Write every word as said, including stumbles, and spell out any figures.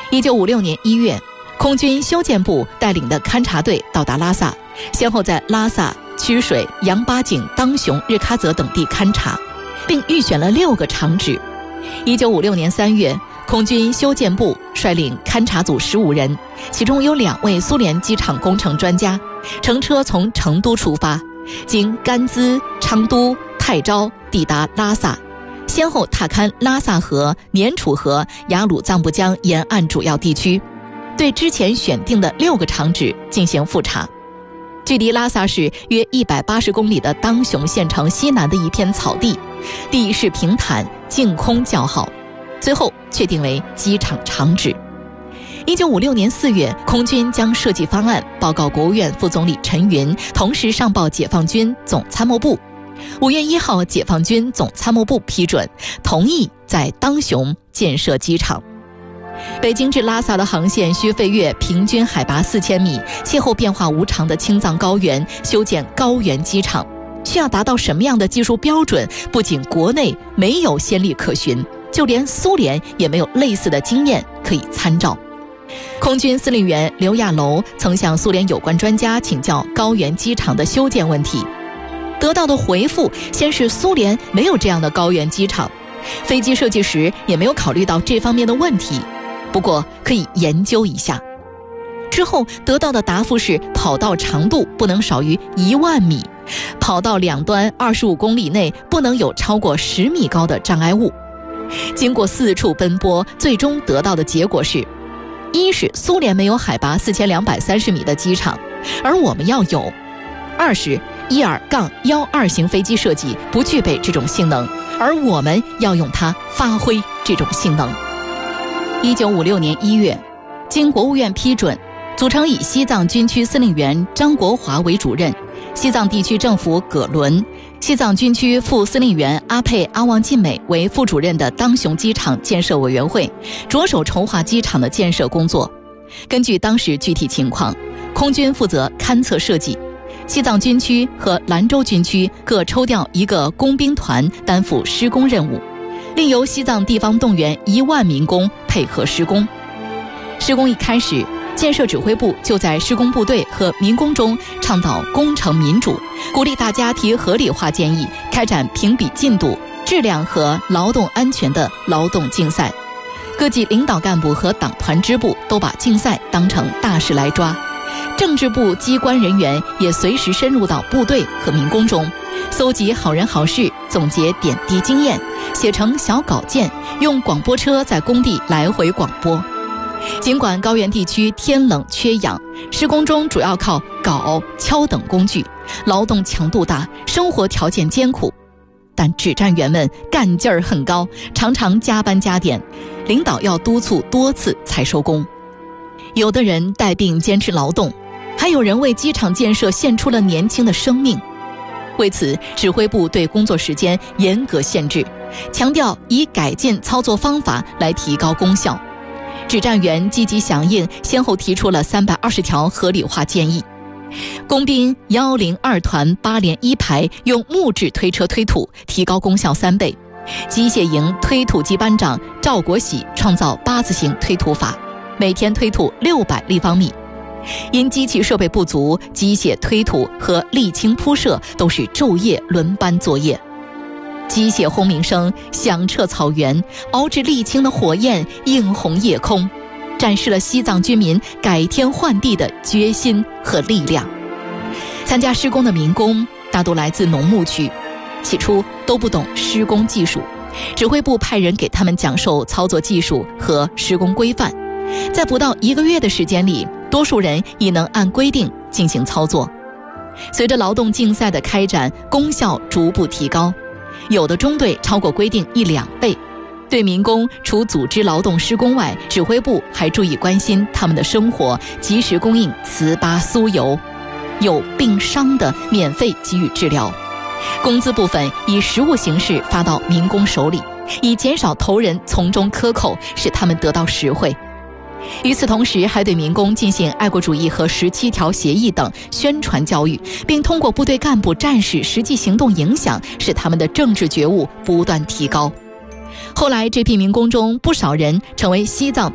一九五六年一月，空军修建部带领的勘察队到达拉萨，先后在拉萨、曲水、羊八井、当雄、日喀则等地勘察，并预选了六个场址。一九五六年三月，空军修建部率领勘察组十五人，其中有两位苏联机场工程专家，乘车从成都出发，经甘孜、昌都、泰昭抵达拉萨，先后踏勘拉萨河、年楚河、雅鲁藏布江沿岸主要地区，对之前选定的六个场址进行复查。距离拉萨市约一百八十公里的当雄县城西南的一片草地，地势平坦，净空较好，最后确定为机场场址。一九五六年四月，空军将设计方案报告国务院副总理陈云，同时上报解放军总参谋部。五月一号，解放军总参谋部批准，同意在当雄建设机场。北京至拉萨的航线需飞越平均海拔四千米、气候变化无常的青藏高原，修建高原机场，需要达到什么样的技术标准？不仅国内没有先例可循，就连苏联也没有类似的经验可以参照。空军司令员刘亚楼曾向苏联有关专家请教高原机场的修建问题，得到的回复先是苏联没有这样的高原机场，飞机设计时也没有考虑到这方面的问题，不过可以研究一下。之后得到的答复是跑道长度不能少于一万米，跑道两端二十五公里内不能有超过十米高的障碍物。经过四处奔波，最终得到的结果是：一是苏联没有海拔四千两百三十米的机场，而我们要有；二是伊尔杠幺二型飞机设计不具备这种性能，而我们要用它发挥这种性能。一九五六年一月，经国务院批准，组成以西藏军区司令员张国华为主任，西藏地区政府葛伦、西藏军区副司令员阿佩阿旺晋美为副主任的当雄机场建设委员会，着手筹划机场的建设工作。根据当时具体情况，空军负责勘测设计，西藏军区和兰州军区各抽调一个工兵团担负施工任务，另由西藏地方动员一万民工配合施工。施工一开始，建设指挥部就在施工部队和民工中倡导工程民主，鼓励大家提合理化建议，开展评比进度、质量和劳动安全的劳动竞赛。各级领导干部和党团支部都把竞赛当成大事来抓，政治部机关人员也随时深入到部队和民工中，搜集好人好事，总结点滴经验，写成小稿件，用广播车在工地来回广播。尽管高原地区天冷缺氧，施工中主要靠镐、锹等工具，劳动强度大，生活条件艰苦，但指战员们干劲儿很高，常常加班加点，领导要督促多次才收工。有的人带病坚持劳动，还有人为机场建设献出了年轻的生命。为此，指挥部对工作时间严格限制，强调以改进操作方法来提高功效。指战员积极响应，先后提出了三百二十条合理化建议。工兵一零二团八连一排用木质推车推土，提高功效三倍。机械营推土机班长赵国喜创造八字形推土法，每天推土六百立方米。因机器设备不足，机械推土和沥青铺设都是昼夜轮班作业。机械轰鸣声响彻草原，熬制沥青的火焰映红夜空，展示了西藏居民改天换地的决心和力量。参加施工的民工大多来自农牧区，起初都不懂施工技术，指挥部派人给他们讲授操作技术和施工规范。在不到一个月的时间里，多数人已能按规定进行操作。随着劳动竞赛的开展，功效逐步提高，有的中队超过规定一两倍。对民工除组织劳动施工外，指挥部还注意关心他们的生活，及时供应糍粑酥油，有病伤的免费给予治疗。工资部分以实物形式发到民工手里，以减少头人从中克扣，使他们得到实惠。与此同时，还对民工进行爱国主义和十七条协议等宣传教育，并通过部队干部战士实际行动影响，使他们的政治觉悟不断提高。后来这批民工中不少人成为西藏